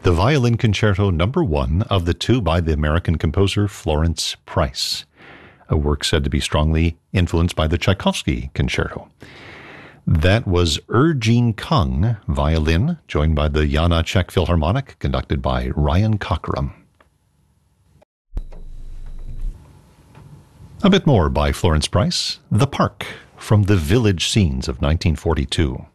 the Violin Concerto Number 1 of the two by the American composer Florence Price, a work said to be strongly influenced by the Tchaikovsky Concerto. That was Jean Kung, violin, joined by the Jana Czech Philharmonic, conducted by Ryan Cockrum. A bit more by Florence Price, The Park, from the Village Scenes of 1942.